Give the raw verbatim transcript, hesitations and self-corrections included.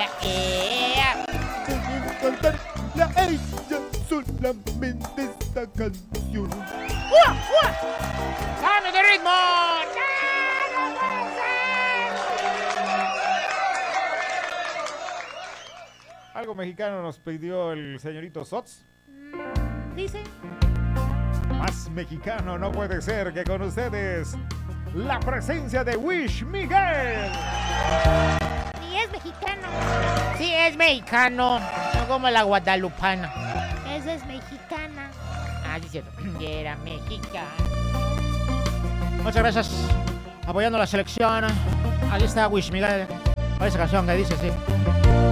la ella. Puedes cantar la ella solamente esta canción. ¡Ua, ua! ¡Cambio de ritmo! Algo mexicano nos pidió el señorito Sots. Mm, Dice. Más mexicano no puede ser que con ustedes la presencia de Wish Miguel. Y es mexicano. Sí, es mexicano. No como la guadalupana. Esa es mexicana. Ah, sí, cierto. Y era mexicana. Muchas gracias. Apoyando la selección. Ahí está Wish Miguel. Esa canción que dice así.